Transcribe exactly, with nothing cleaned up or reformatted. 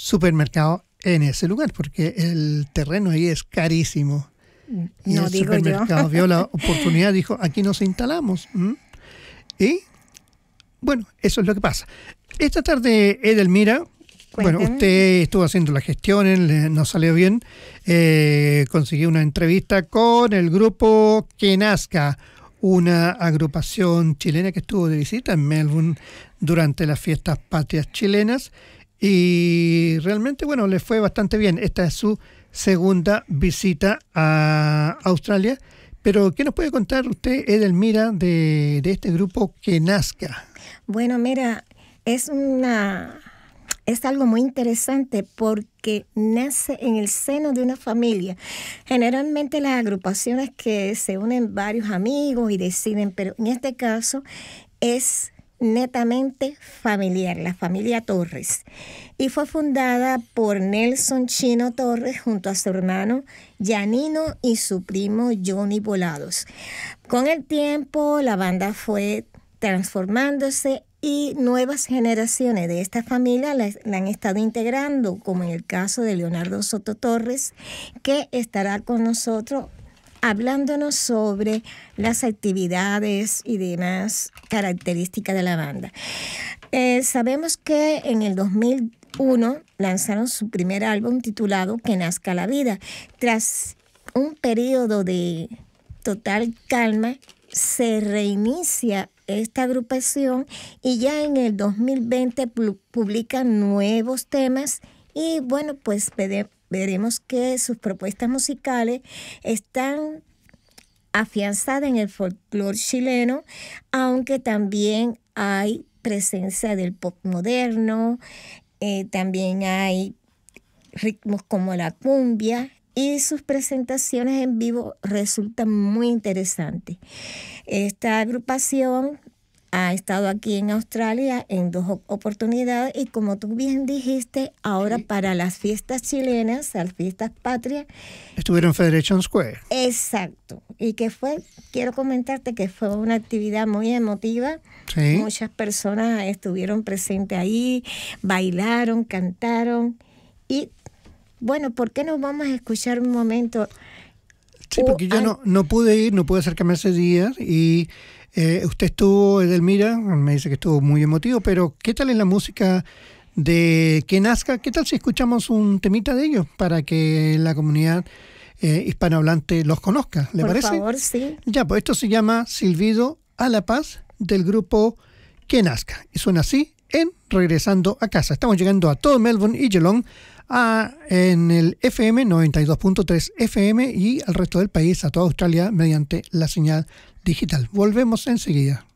supermercado en ese lugar, porque el terreno ahí es carísimo. Y no el digo supermercado yo. vio la oportunidad, dijo, aquí nos instalamos. ¿Mm? Y bueno, eso es lo que pasa. Esta tarde, Edelmira, bueno, usted estuvo haciendo las gestiones, le- nos salió bien, eh, consiguió una entrevista con el grupo Que Nazca, una agrupación chilena que estuvo de visita en Melbourne durante las fiestas patrias chilenas y realmente, bueno, le fue bastante bien. Esta es su segunda visita a Australia, pero ¿qué nos puede contar usted, Edelmira, de, de este grupo Que Nazca? Bueno, mira, es una es algo muy interesante porque nace en el seno de una familia. Generalmente las agrupaciones que se unen varios amigos y deciden, pero en este caso es netamente familiar, la familia Torres. Y fue fundada por Nelson Chino Torres junto a su hermano Janino y su primo Johnny Volados. Con el tiempo la banda fue transformándose y nuevas generaciones de esta familia la, la han estado integrando, como en el caso de Leonardo Soto Torres, que estará con nosotros hablándonos sobre las actividades y demás características de la banda. Eh, sabemos que en el dos mil uno lanzaron su primer álbum titulado Que Nazca la Vida. Tras un periodo de total calma, se reinicia esta agrupación y ya en el dos mil veinte pu- publican nuevos temas y bueno, pues vede- veremos que sus propuestas musicales están afianzadas en el folclore chileno, aunque también hay presencia del pop moderno, eh, también hay ritmos como la cumbia y sus presentaciones en vivo resultan muy interesantes. Esta agrupación ha estado aquí en Australia en dos op- oportunidades y como tú bien dijiste, ahora Sí. para las fiestas chilenas, las fiestas patrias, Estuvieron en Federation Square. exacto. Y que fue, quiero comentarte que fue una actividad muy emotiva. Sí. Muchas personas estuvieron presentes ahí, bailaron, cantaron y bueno, ¿por qué no vamos a escuchar un momento? Sí, o porque yo an- no, no pude ir, no pude acercarme ese día y eh, usted estuvo, Edelmira, me dice que estuvo muy emotivo, pero ¿qué tal es la música de Que Nazca? ¿Qué tal si escuchamos un temita de ellos para que la comunidad eh, hispanohablante los conozca? ¿Le por parece? favor, sí. Ya, pues esto se llama Silbido a la Paz del grupo Que Nazca y suena así en Regresando a Casa. Estamos llegando a todo Melbourne y Geelong a, en el F M noventa y dos punto tres F M y al resto del país, a toda Australia, mediante la señal digital. Volvemos enseguida.